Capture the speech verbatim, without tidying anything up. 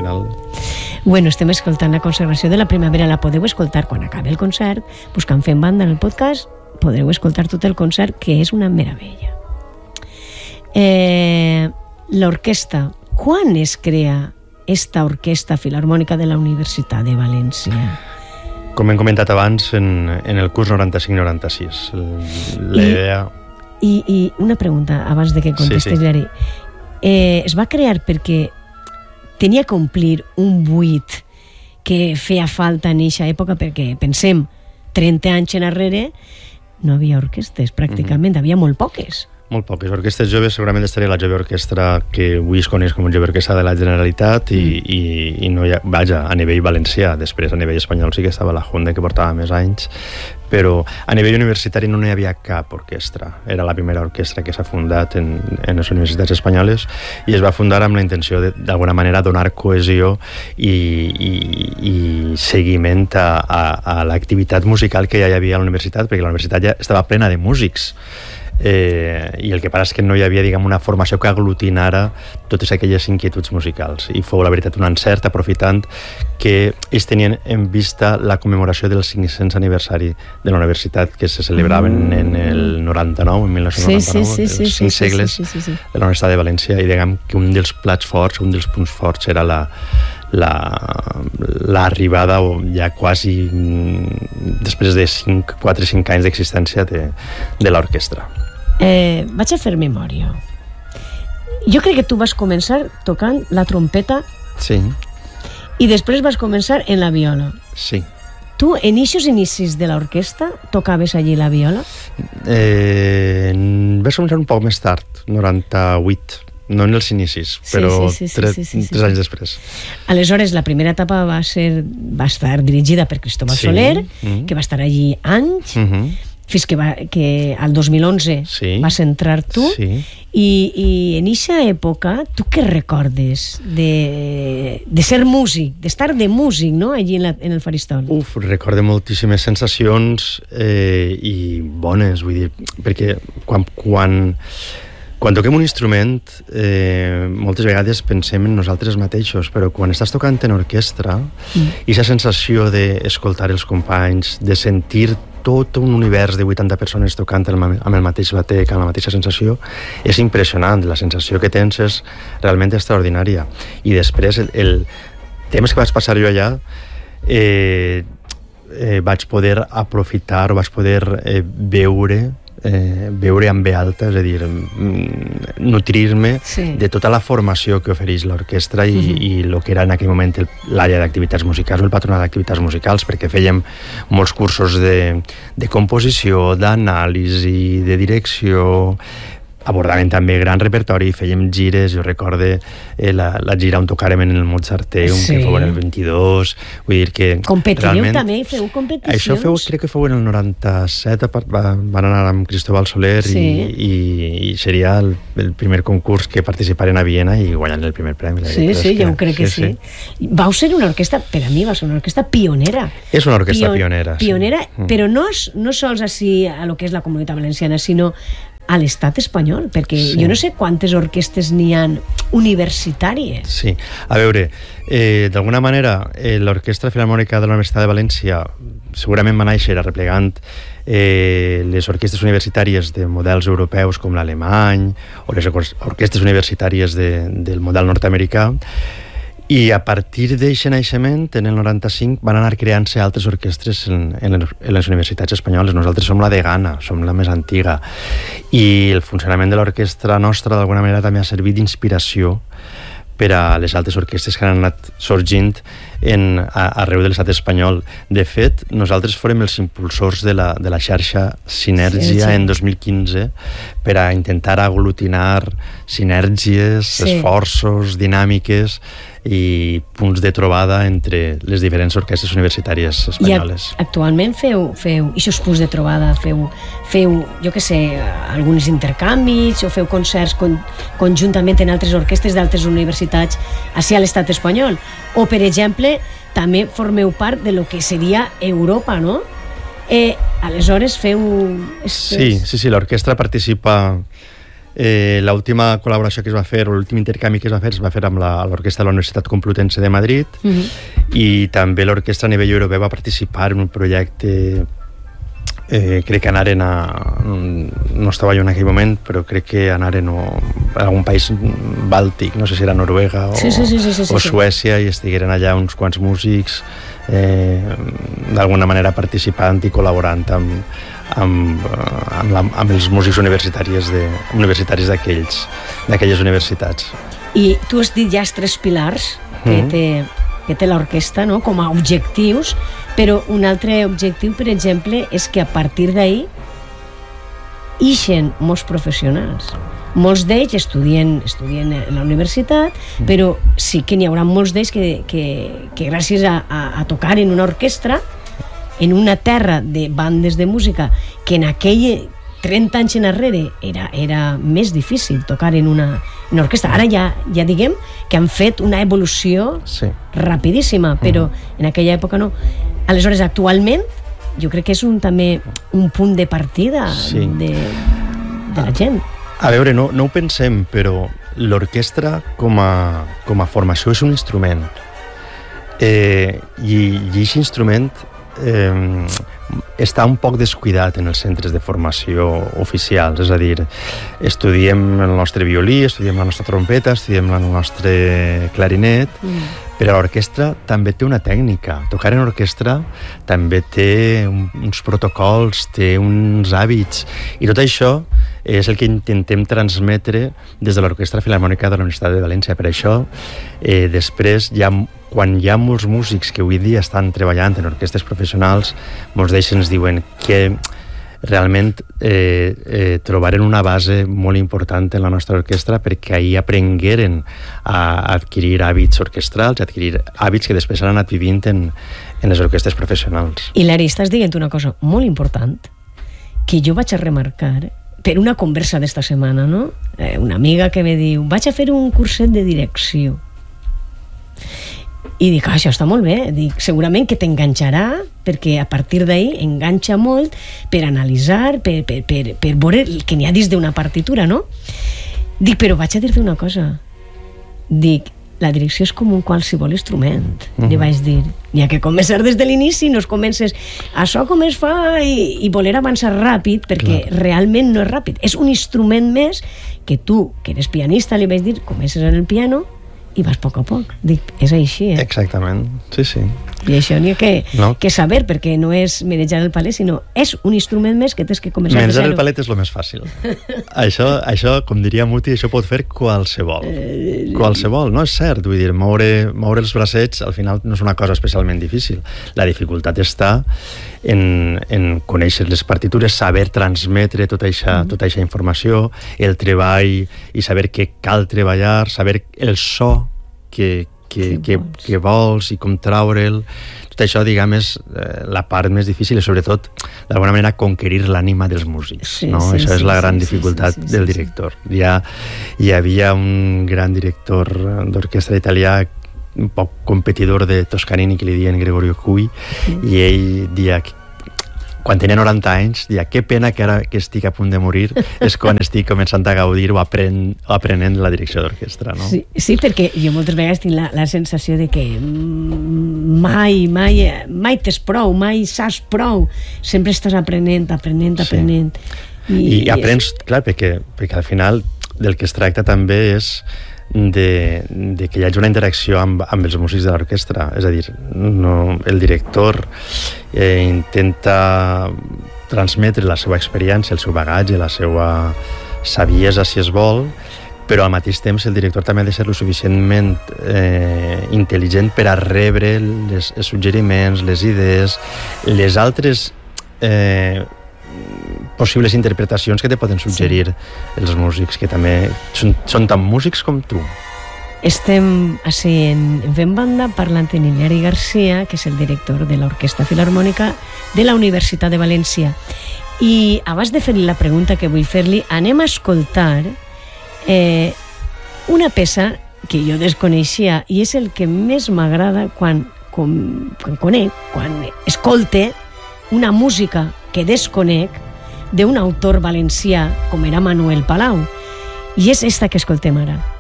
final... Bueno, estem escoltant la consagració de la primavera, la podeu escoltar quan acabi el concert, buscant Fent Banda en el podcast, podreu escoltar tot el concert, que és una meravella. Eh, l'orquestra, quan es crea esta orquestra filharmònica de la Universitat de València? Com hem comentat abans, en, en el curs noranta-cinc noranta-sis. La idea... I, I una pregunta, abans de que contestes, sí, sí. Gary. Eh, es va crear perquè tenia que omplir un buit que feia falta en eixa època, perquè pensem, trenta anys enrere no havia orquestes, pràcticament, mm-hmm. havia molt poques. Molt poques. Orquestres joves, segurament estaria la jove orquestra que avui es coneix com a jove orquestra de la Generalitat i, mm. i, i no hi ha, vaja, a nivell valencià. Després a nivell espanyol sí que estava la Junta, que portava més anys, però a nivell universitari no hi havia cap orquestra. Era la primera orquestra que s'ha fundat en, en les universitats espanyoles i es va fundar amb la intenció de, d'alguna manera, donar cohesió i, i, i seguiment a, a, a l'activitat musical que ja hi havia a la universitat, perquè la universitat ja estava plena de músics. Eh, i el que passa és que no hi havia, diguem, una formació que aglutinara totes aquelles inquietuds musicals, i fou la veritat un encert, aprofitant que ells tenien en vista la commemoració del cinc-cents aniversari de la universitat, que se celebraven en el noranta-nou, en mil nou-cents noranta-nou, sí, sí, sí, els sí, cinc sí, segles sí, sí, sí, sí. de la Universitat de València, i diguem que un dels plats forts, un dels punts forts era la l'arribada la, o ja quasi després de quatre o cinc anys d'existència de, de l'orquestra. Eh, vaig a fer memòria. Jo crec que tu vas començar tocant la trompeta, sí, i després vas començar en la viola. Sí. Tu, en eixos inicis de l'orquestra, tocaves allí la viola? Eh, vas començar un poc més tard, noranta-vuit, no en els inicis, però sí, sí, sí, tres, sí, sí, sí, tres anys després. Aleshores, la primera etapa va ser va estar dirigida per Cristóbal sí. Soler, mm-hmm. que va estar allí anys, mm-hmm. fins que, va, que al dos mil onze sí. vas entrar tu, sí. i, i en eixa època, tu què recordes de, de ser músic, d'estar de músic, no?, allí en, la, en el faristol? Uf, recordo moltíssimes sensacions eh, i bones, vull dir, perquè quan... quan Quan toquem un instrument, eh, moltes vegades pensem en nosaltres mateixos, però quan estàs tocant en orquestra, mm. i la sensació d'escoltar els companys, de sentir tot un univers de vuitanta persones tocant amb el mateix batec, amb la mateixa sensació, és impressionant. La sensació que tens és realment extraordinària. I després, el, el temps que vaig passar jo allà, eh, eh, vaig poder aprofitar o vaig poder eh, veure Eh, veure amb ve alta, és a dir, mm, nutrir-me sí. de tota la formació que ofereix l'orquestra i, mm-hmm. i el que era en aquell moment el, l'àrea d'activitats musicals o el patronat d'activitats musicals, perquè fèiem molts cursos de, de composició, d'anàlisi, de direcció, abordaven també gran repertori, fèiem gires, jo recorde eh, la, la gira on tocàrem en el Mozarteum, sí. que fou en el vint-i-dos, vull dir que... Competiu realment, també, feu competicions? Això feu, crec que fou en el noranta-set, va, van anar amb Cristóbal Soler sí. i, i, i seria el, el primer concurs que participaren a Viena i guanyant el primer premi. Sí, sí, que, jo crec que sí, sí. sí. Vau ser una orquestra, per a mi va ser una orquestra pionera. És una orquestra Pion, pionera. Pionera, sí. però no, no sols així a lo que és la Comunitat Valenciana, sinó a l'estat espanyol, perquè sí. jo no sé quantes orquestes n'hi ha universitàries. Sí, a veure, eh, d'alguna manera eh, l'Orquestra Filharmònica de la Universitat de València segurament va néixer replegant eh, les orquestres universitàries de models europeus com l'alemany o les orquestres universitàries de, del model nord-americà, i a partir d'aquest naixement, en el noranta-cinc, van anar creant-se altres orquestres en, en, en les universitats espanyoles. Nosaltres som la de Ghana, som la més antiga, i el funcionament de l'orquestra nostra d'alguna manera també ha servit d'inspiració per a les altres orquestres que han anat sorgint en, a, arreu de l'estat espanyol. De fet, nosaltres fórem els impulsors de la, de la xarxa Sinergia sí, sí. en dos mil quinze per a intentar aglutinar sinergies, sí. esforços, dinàmiques i punts de trobada entre les diferents orquestres universitàries espanyoles. I actualment feu, feu aquests punts de trobada, feu, feu, jo què sé, alguns intercanvis o feu concerts con, conjuntament en altres orquestres d'altres universitats així a l'estat espanyol? O, per exemple, també formeu part de lo que seria Europa, no? Eh, aleshores feu... Sí, sí, sí, l'orquestra participa Eh, l'última col·laboració que es va fer, o l'últim intercanvi que es va fer, es va fer amb la, l'Orquestra de la Universitat Complutense de Madrid, uh-huh. i també l'Orquestra a nivell europeu va participar en un projecte, eh, crec que anaren a... no estava jo en aquell moment, però crec que anaren a algun país bàltic, no sé si era Noruega o, sí, sí, sí, sí, sí, sí, o Suècia, i estigueren allà uns quants músics, eh, d'alguna manera participant i col·laborant amb amb, amb, la, amb els músics universitaris de, universitaris d'aquells d'aquelles universitats. I tu has dit ja els tres pilars que mm. té, que té l'orquestra, no?, com a objectius, però un altre objectiu, per exemple, és que a partir d'ahir ixen molts professionals. Molts d'ells estudien, estudien a la universitat, mm. però sí que n'hi haurà molts d'ells que, que, que gràcies a, a, a tocar en una orquestra, en una terra de bandes de música que en aquell trenta anys enrere era, era més difícil tocar en una, en una orquestra. Ara ja, ja diguem que han fet una evolució sí. rapidíssima, però uh-huh. en aquella època no. Aleshores, actualment, jo crec que és un, també un punt de partida sí. de, de la gent. A veure, no, no ho pensem, però l'orquestra com a, com a formació és un instrument. Eh, i, i aquest instrument Eh, està un poc descuidat en els centres de formació oficials, és a dir, estudiem el nostre violí, estudiem la nostra trompeta, estudiem el nostre clarinet, mm. però l'orquestra també té una tècnica. Tocar en orquestra també té un, uns protocols, té uns hàbits, i tot això és el que intentem transmetre des de l'Orquestra Filharmònica de la Universitat de València. Per això, eh, després, ja, quan hi ha molts músics que avui dia estan treballant en orquestres professionals, molts d'ells ens diuen que realment eh, eh, trobaren una base molt important en la nostra orquestra, perquè ahir aprengueren a adquirir hàbits orquestrals, a adquirir hàbits que després han anat vivint en, en les orquestres professionals. I Lari, estàs dient una cosa molt important que jo vaig a remarcar per una conversa d'esta setmana, no? Eh, una amiga que me diu, vaig a fer un curset de direcció. I dic, ah, això està molt bé. Dic, segurament que t'enganxarà, perquè a partir d'ahir enganxa molt per analitzar, per, per, per, per veure el que n'hi ha dins d'una partitura, no? Dic, però vaig a dir-te una cosa. Dic, la direcció és com un qualsevol instrument. Mm-hmm. Li vaig dir, n'hi ha que començar des de l'inici, no es comences això com es fa i, i voler avançar ràpid, perquè clar. Realment no és ràpid. És un instrument més que tu, que eres pianista, li vaig dir, comences en el piano i vas a poc a poc. Dic, és així, eh? Exactament, sí, sí. I això n'hi ha que, no. que saber, perquè no és manejar el palet, sinó és un instrument més que tens que començar manejar el palet és el més fàcil. això, això, com diria Muti, això pot fer qualsevol. Eh, qualsevol, no és cert. Vull dir, moure, moure els bracets al final no és una cosa especialment difícil. La dificultat està en, en conèixer les partitures, saber transmetre tota aquesta, mm. tota aquesta informació, el treball i saber què cal treballar, saber el so que, que, que, vols. que vols i com traure'l. Tot això, diguem, és eh, la part més difícil i, sobretot, d'alguna manera, conquerir l'ànima dels músics. Sí, no? Sí, això és sí, la gran sí, dificultat sí, sí, sí, del director. Sí, sí. Ja, hi havia un gran director d'orquestra italià, un poc competidor de Toscanini, que li diuen Gregorio Cui, mm. i ell dia quan tenia noranta anys, dia, que pena que ara que estic a punt de morir és quan estic començant a gaudir o, apren, o aprenent la direcció d'orquestra, no? Sí, sí, perquè jo moltes vegades tinc la, la sensació de que mai, mai, mai tens prou, mai saps prou. Sempre estàs aprenent, aprenent, aprenent. Sí. I, I aprens, clar, perquè, perquè al final del que es tracta també és de, de que hi hagi una interacció amb, amb els músics de l'orquestra. És a dir, no, el director eh, intenta transmetre la seva experiència, el seu bagatge, la seva saviesa, si es vol, però al mateix temps el director també ha de ser lo suficientment eh, intel·ligent per a rebre les, els suggeriments, les idees, les altres eh, possibles interpretacions que te poden suggerir sí. els músics, que també són, són tan músics com tu. Estem així en, en fent banda parlant amb Lari Garcia, que és el director de l'Orquestra Filharmònica de la Universitat de València. I abans de fer-li la pregunta que vull fer-li, anem a escoltar eh, una peça que jo desconeixia i és el que més m'agrada quan, quan, quan conec, quan escolte una música que desconec d'un autor valencià com era Manuel Palau. I és esta que escoltem ara.